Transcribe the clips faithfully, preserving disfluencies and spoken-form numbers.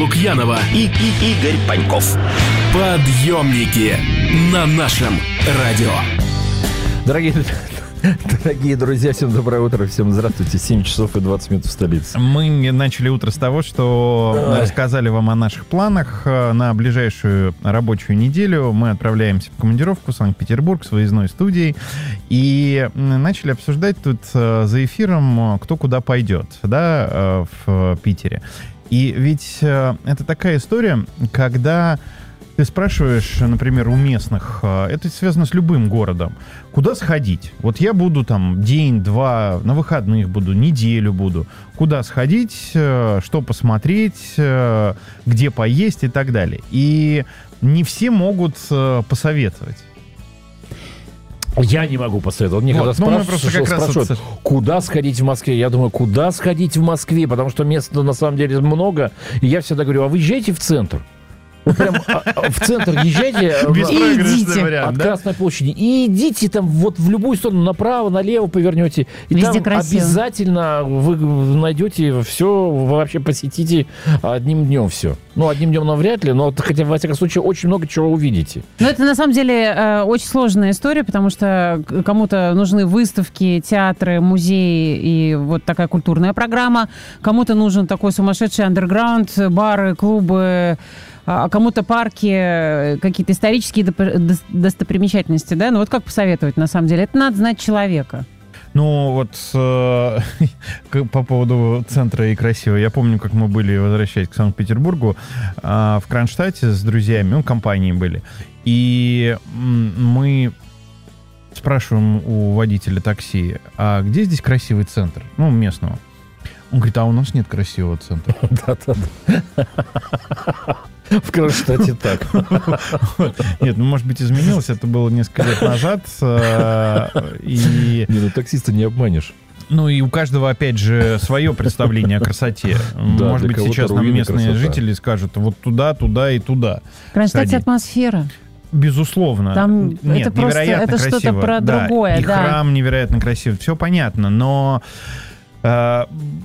Лукьянова и, и Игорь Паньков. Подъемники на нашем радио. Дорогие, дорогие друзья, всем доброе утро, всем здравствуйте. семь часов и двадцать минут в столице. Мы начали утро с того, что Ой. рассказали вам о наших планах на ближайшую рабочую неделю. Мы отправляемся в командировку в Санкт-Петербург с выездной студией и начали обсуждать тут за эфиром, кто куда пойдет, да, в Питере. И ведь это такая история, когда ты спрашиваешь, например, у местных, это связано с любым городом, куда сходить? Вот я буду там день-два, на выходных буду, неделю буду. Куда сходить, что посмотреть, где поесть и так далее. И не все могут посоветовать. Я не могу посоветовать. Мне вот, когда ну, спрашивают, спрашивают вот... куда сходить в Москве, я думаю, куда сходить в Москве, потому что мест на самом деле много. И я всегда говорю, а вы езжайте в центр. Вот прям а, в центр езжайте и идите вариант, от да? Красной площади. И идите там вот в любую сторону, направо, налево повернете. И везде там красиво. Обязательно вы найдете все, вы вообще посетите одним днем все. Ну, одним днем навряд ли, но хотя, во всяком случае, очень много чего увидите. Но это, на самом деле, очень сложная история, потому что кому-то нужны выставки, театры, музеи и вот такая культурная программа. Кому-то нужен такой сумасшедший андерграунд, бары, клубы, а кому-то парки, какие-то исторические достопримечательности, да? Ну вот как посоветовать, на самом деле? Это надо знать человека. Ну, вот э, по поводу центра и красиво. Я помню, как мы были, возвращаясь к Санкт-Петербургу, э, в Кронштадте с друзьями, ну, компанией были. И мы спрашиваем у водителя такси, а где здесь красивый центр? Ну, местного. Он говорит, а у нас нет красивого центра. Да-да-да. В Кронштадте так. Нет, ну, может быть, изменилось. Это было несколько лет назад. И... Не, ну таксиста не обманешь. Ну и у каждого, опять же, свое представление о красоте. Да, может быть, сейчас нам местные красота. Жители скажут, вот туда, туда и туда. В Кронштадте атмосфера. Безусловно. Там Нет, это невероятно просто, это красиво. что-то про да, другое. И да. храм невероятно красивый. Все понятно, но э,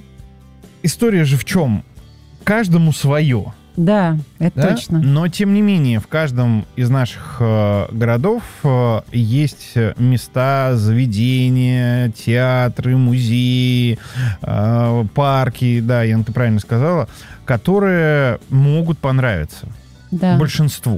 история же в чем? Каждому свое. Да, это да? точно. Но, тем не менее, в каждом из наших э, городов э, есть места, заведения, театры, музеи, э, парки, да, Яна, ты правильно сказала, которые могут понравиться да. большинству.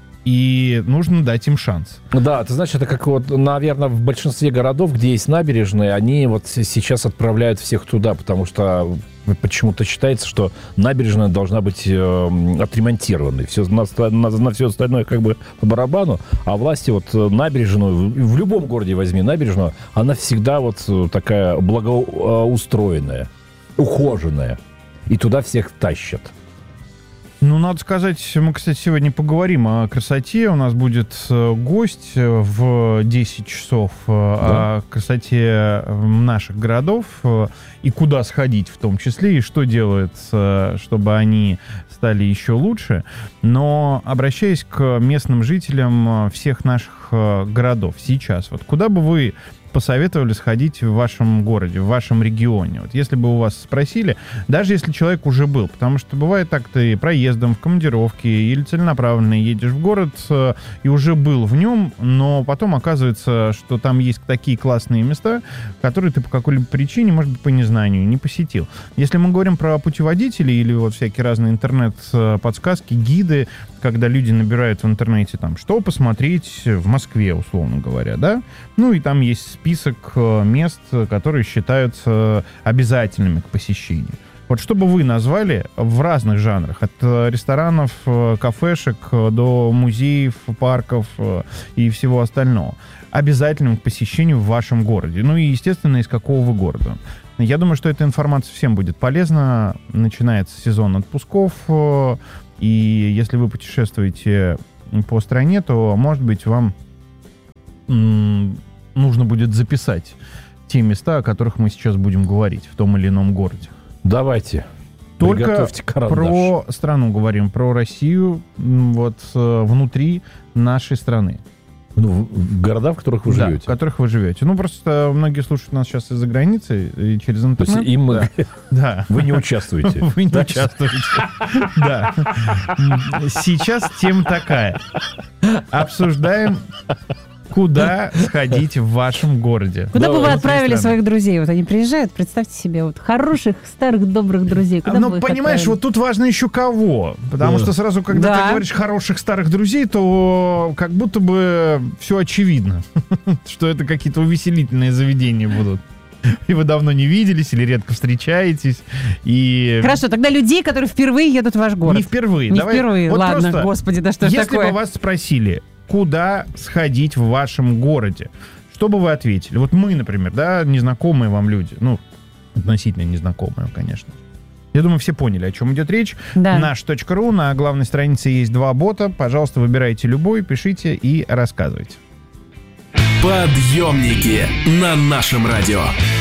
И нужно дать им шанс. Да, ты знаешь, это как вот, наверное, в большинстве городов, где есть набережные, они вот сейчас отправляют всех туда, потому что почему-то считается, что набережная должна быть э, отремонтированной. Все, на, на, на все остальное как бы по барабану, а власти вот набережную, в любом городе возьми набережную, она всегда вот такая благоустроенная, ухоженная. И туда всех тащат. Ну, надо сказать, мы, кстати, сегодня поговорим о красоте. У нас будет гость в десять часов да. о красоте наших городов и куда сходить в том числе, и что делают, чтобы они стали еще лучше. Но обращаясь к местным жителям всех наших городов сейчас, вот куда бы вы посоветовали сходить в вашем городе, в вашем регионе? Вот если бы у вас спросили, даже если человек уже был, потому что бывает так, ты проездом в командировке или целенаправленно едешь в город и уже был в нем, но потом оказывается, что там есть такие классные места, которые ты по какой-либо причине, может быть, по незнанию не посетил. Если мы говорим про путеводителей или вот всякие разные интернет-подсказки, гиды, когда люди набирают в интернете там, что посмотреть в Москве, условно говоря, да? Ну и там есть список мест, которые считаются обязательными к посещению. Вот что бы вы назвали в разных жанрах, от ресторанов, кафешек до музеев, парков и всего остального, обязательным к посещению в вашем городе? Ну и, естественно, из какого вы города? Я думаю, что эта информация всем будет полезна. Начинается сезон отпусков, и если вы путешествуете по стране, то, может быть, вам м- нужно будет записать те места, о которых мы сейчас будем говорить в том или ином городе. Давайте. Только про страну говорим, про Россию вот внутри нашей страны. Ну, в города, в которых вы да, живете. в которых вы живете. Ну, просто многие слушают нас сейчас из-за границы и через интернет. То есть им да. Да. Вы не участвуете. Вы не участвуете. Да. Сейчас тема такая. Обсуждаем, куда сходить в вашем городе. Куда бы вы отправили своих друзей? Вот они приезжают, представьте себе, вот хороших, старых, добрых друзей. Куда ну, бы понимаешь, отправили? вот тут важно еще кого. Потому Да. что сразу, когда Да. ты говоришь хороших старых друзей, то как будто бы все очевидно, что это какие-то увеселительные заведения будут. И вы давно не виделись или редко встречаетесь. И... Хорошо, тогда людей, которые впервые едут в ваш город. Не впервые. Не Давай- впервые, вот ладно, просто, господи, да что ж если такое? бы вас спросили, куда сходить в вашем городе, что бы вы ответили? Вот мы, например, да, незнакомые вам люди, ну, относительно незнакомые, конечно. Я думаю, все поняли, о чем идет речь. Да. Наш.ру, на главной странице есть два бота. Пожалуйста, выбирайте любой, пишите и рассказывайте. Подъемники на нашем радио.